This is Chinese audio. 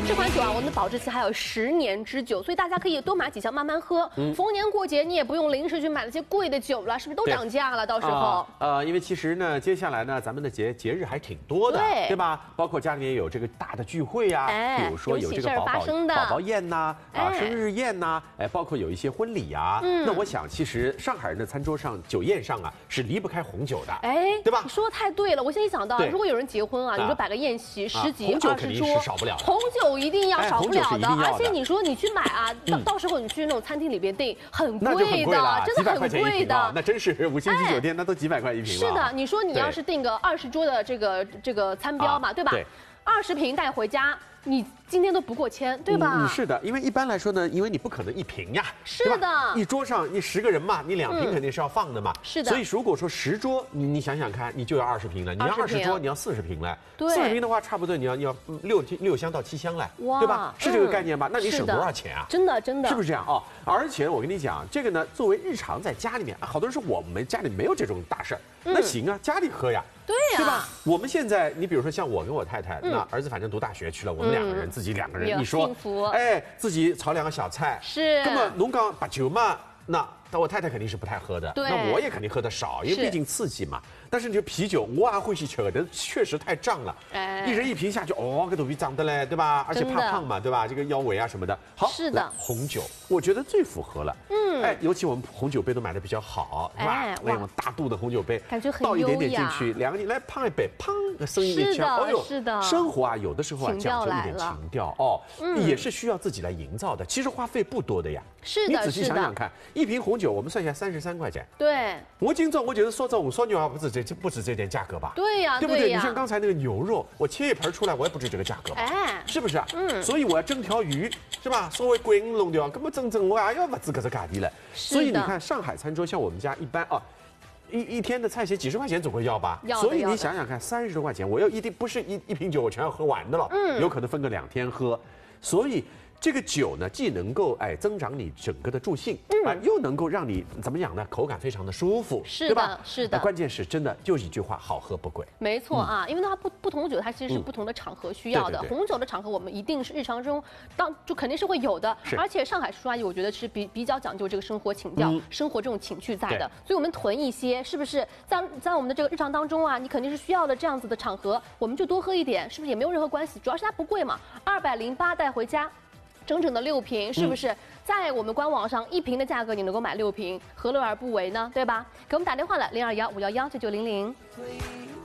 这款酒啊，我们的保质期还有10年之久，所以大家可以多买几箱慢慢喝。逢年过节你也不用临时去买那些贵的酒了，是不是都涨价了？到时候因为其实呢，接下来呢，咱们的节日还挺多的，对吧？包括家里面有这个大的聚会呀，比如说有这个宝宝宴呐，生日宴呐，包括有一些婚礼呀。那我想，其实上海人的餐桌上、酒宴上啊，是离不开红酒的，对吧？ 你说的太对了，我现在一想到，如果有人结婚啊，你说摆个宴席，10几20桌， 少不了， 红酒一定要少不了的。而且你说你去买啊，到时候你去那种餐厅里边订，很贵的，真的很贵的。 那真是5星级酒店，那都几百块一瓶了。 是的，你说你要是订个20桌的这个餐标嘛，对吧？20瓶带回家，你今天都不过千，对吧？ 是的，因为一般来说呢，因为你不可能1瓶呀， 是的， 一桌上你10个人嘛，你2瓶肯定是要放的嘛， 是的。 所以如果说10桌，你想想看，你就要20瓶了，你要20桌，你要40瓶了，40瓶的话，差不多你要6箱到7箱了，对吧？是这个概念吧？那你省多少钱啊？ 真的， 是不是这样啊？而且我跟你讲，这个呢，作为日常在家里面，好多人说我们家里没有这种大事儿，那行啊，家里喝呀。对吧？我们现在，你比如说像我跟我太太，那儿子反正读大学去了，我们2个人自己2个人，你说，自己炒2个小菜， 是。 那么侬讲白酒嘛，那我太太肯定是不太喝的，那我也肯定喝得少，因为毕竟刺激嘛。但是你说啤酒，我还会去吃的，但确实太胀了，一人1瓶下去，这肚皮胀的嘞，对吧？而且怕胖嘛，对吧？这个腰围啊什么的。好， 是的， 红酒，我觉得最符合了。尤其我们红酒杯都买的比较好，是吧？那种大肚的红酒杯， 感觉很倒一点点进去，2个人来碰一杯，砰，声音一响， 是的， 生活啊，有的时候啊讲究一点情调也是需要自己来营造的。其实花费不多的呀， 是的， 你仔细想想看，1瓶红酒我们算下来33块钱。 对， 我今朝我就是说这红烧牛啊，不止这点价格吧？ 对呀， 对不对？你像刚才那个牛肉，我切一盘出来，我也不止这个价格吧？是不是啊？所以我要蒸条鱼，是吧？稍微贵弄掉，根本整我也要不止这个价钿了。所以你看上海餐桌，像我们家一般一天的菜钱几10块钱总归要吧？所以你想想看，30多块钱，我一定不是一瓶酒我全要喝完的了，有可能分个2天喝，所以。这个酒呢，既能够增长你整个的助兴，又能够让你怎么讲呢？口感非常的舒服， 是的，是的。 关键是真的就是一句话，好喝不贵。 没错啊，因为它不同酒它其实是不同的场合需要的。红酒的场合我们一定是日常中就肯定是会有的，而且上海叔叔阿姨我觉得是比较讲究这个生活情调、生活这种情趣在的，所以我们囤一些，是不是在我们的这个日常当中啊，你肯定是需要的这样子的场合，我们就多喝一点，是不是也没有任何关系？主要是它不贵嘛，208带回家。整整的6瓶，是不是在我们官网上1瓶的价格你能够买6瓶，何乐而不为呢？对吧？给我们打电话了，021-511-9900。